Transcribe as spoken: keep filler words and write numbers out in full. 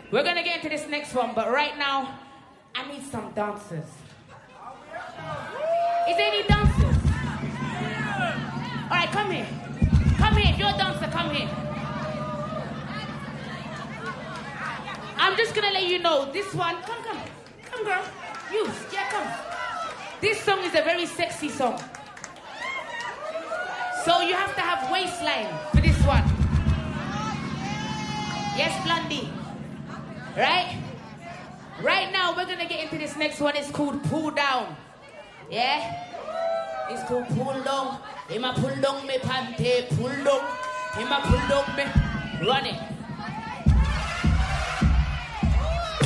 We're gonna get into this next one, but right now, I need some dancers. Is there any dancers? Alright, come here. Come here, if you're a dancer, come here. I'm just gonna let you know, this one, come, come. Come, girl. You, yeah, come. This song is a very sexy song. So you have to have waistline for this one. Yes, Blondie. Right? Right now, we're gonna get into this next one. It's called Pull Down. Yeah? It's called Pull Down. Hima pull down me panty, pull down. Hima pull down me. Run it.